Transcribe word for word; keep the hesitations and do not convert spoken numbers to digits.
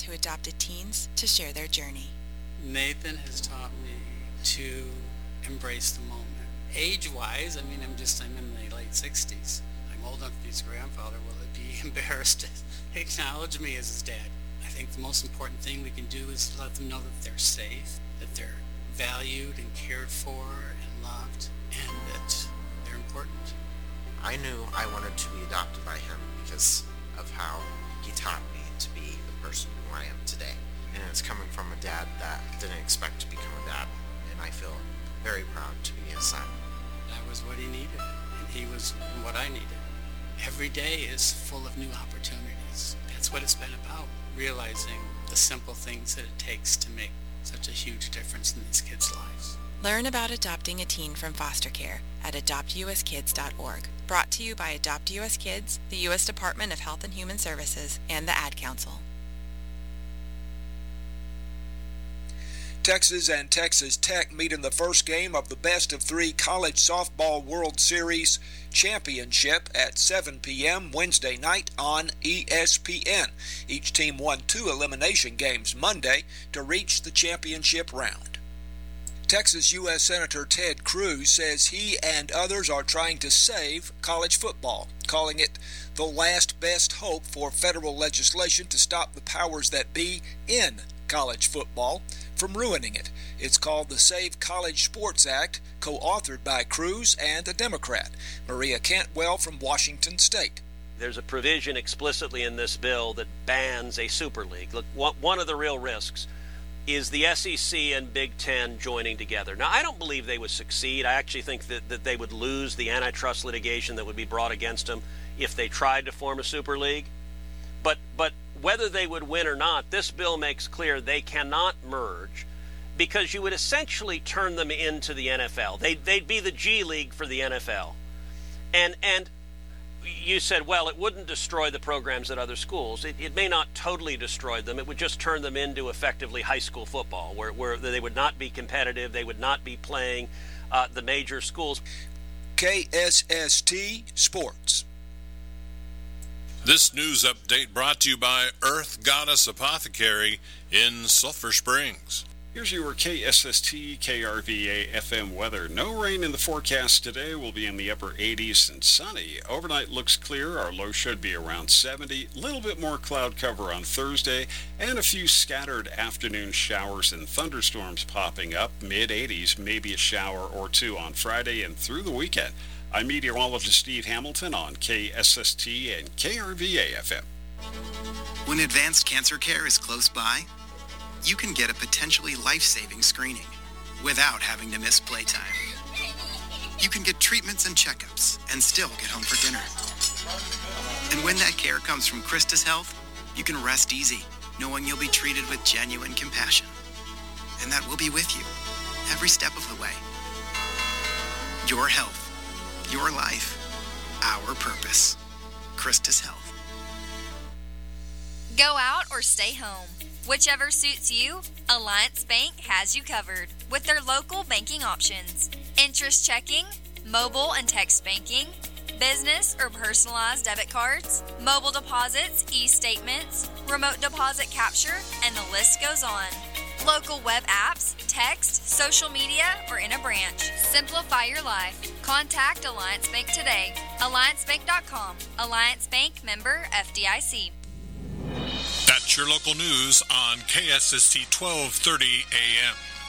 others who adopted teens to share their journey. Nathan has taught me to embrace the moment. Age-wise, I mean, I'm just, I'm in the late sixties. I'm old enough to be his grandfather. Will it be embarrassed to acknowledge me as his dad? I think the most important thing we can do is let them know that they're safe, that they're valued and cared for and loved, and that they're important. I knew I wanted to be adopted by him because of how he taught me to be the person who I am today. And it's coming from a dad that didn't expect to become a dad, and I feel very proud to be his son. That was what he needed, and he was what I needed. Every day is full of new opportunities. That's what it's been about, realizing the simple things that it takes to make such a huge difference in these kids' lives. Learn about adopting a teen from foster care at adopt u s kids dot org. Brought to you by Adopt U S Kids, the U S Department of Health and Human Services, and the Ad Council. Texas and Texas Tech meet in the first game of the best of three College Softball World Series Championship at seven p.m. Wednesday night on E S P N. Each team won two elimination games Monday to reach the championship round. Texas U S Senator Ted Cruz says he and others are trying to save college football, calling it the last best hope for federal legislation to stop the powers that be in college football from ruining it. It's called the Save College Sports Act, co-authored by Cruz and a Democrat, Maria Cantwell from Washington State. There's a provision explicitly in this bill that bans a super league. Look, one of the real risks is the S E C and Big Ten joining together. Now, I don't believe they would succeed. I actually think that, that they would lose the antitrust litigation that would be brought against them if they tried to form a super league. But but whether they would win or not, this bill makes clear they cannot merge, because you would essentially turn them into the N F L. They, they'd be the G League for the N F L. And and you said, well, it wouldn't destroy the programs at other schools. It, it may not totally destroy them. It would just turn them into effectively high school football, where, where they would not be competitive. They would not be playing uh, the major schools. K S S T Sports. This news update brought to you by Earth Goddess Apothecary in Sulphur Springs. Here's your K S S T K R V A F M weather. No rain in the forecast today. We'll be in the upper eighties and sunny. Overnight looks clear. Our low should be around seventy. A little bit more cloud cover on Thursday, and a few scattered afternoon showers and thunderstorms popping up. mid eighties, maybe a shower or two on Friday and through the weekend. I'm meteorologist Steve Hamilton on K S S T and K R V A F M. When advanced cancer care is close by, you can get a potentially life-saving screening without having to miss playtime. You can get treatments and checkups and still get home for dinner. And when that care comes from Christus Health, you can rest easy, knowing you'll be treated with genuine compassion, and that we'll be with you every step of the way. Your health, your life, our purpose. Christus Health. Go out or stay home. Whichever suits you, Alliance Bank has you covered with their local banking options. Interest checking, mobile and text banking, business or personalized debit cards, mobile deposits, e-statements, remote deposit capture, and the list goes on. Local web apps, text, social media, or in a branch. Simplify your life. Contact Alliance Bank today. alliance bank dot com. Alliance Bank, member F D I C. That's your local news on K S S T twelve thirty A M.